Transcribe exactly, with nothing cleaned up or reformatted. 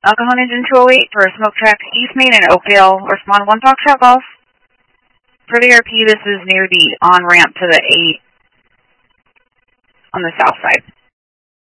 Alcohol Engine two oh eight for Smoke Track East Main and Oakdale. Respond one Foxtrot Golf. For the R P, this is near the on-ramp to the eight on the south side.